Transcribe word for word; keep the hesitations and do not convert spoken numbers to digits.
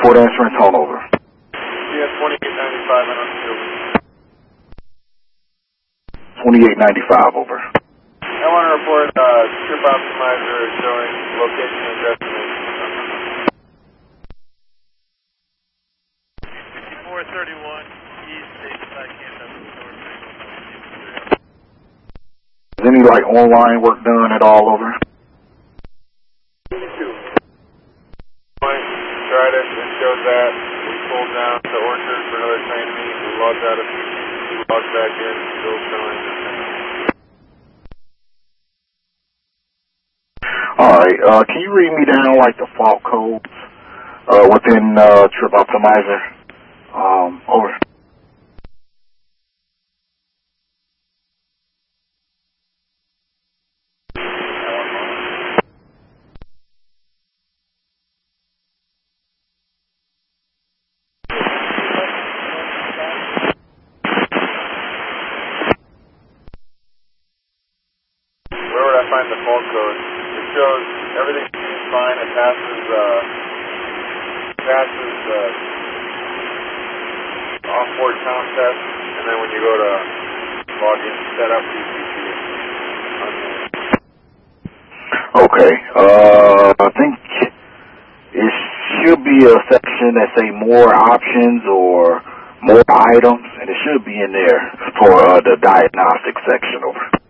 Report answering tone over. Yeah, twenty-eight ninety-five and on field. twenty-eight ninety-five over. I want to report uh, trip optimizer showing location and destination. fifty-four thirty-one East eighty-five Camden. Is any like online work done at all over? Two. Point, tried it, it showed that. We pulled down to Orchard for another train meet. We logged out of P C C, logged back in, still showing the same. Alright, uh, can you read me down like the fault codes uh, within uh, Trip Optimizer? Um, over. Where would I find the fault code? It shows everything seems fine. It passes, uh, passes uh, off-board comm test, and then when you go to log in, set up P C C. Okay, uh, I think it should be a section that say more options or more items, and it should be in there for uh, the diagnostic section over.